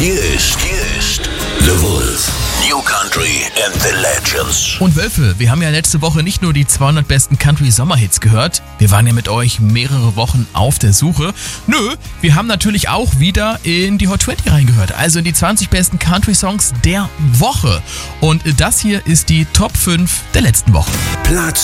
Hier ist The Wolf. New Country and the Legends. Und Wölfe, wir haben ja letzte Woche nicht nur die 200 besten Country-Sommerhits gehört, wir waren ja mit euch mehrere Wochen auf der Suche. Nö, wir haben natürlich auch wieder in die Hot 20 reingehört, also in die 20 besten Country-Songs der Woche. Und das hier ist die Top 5 der letzten Woche. Platz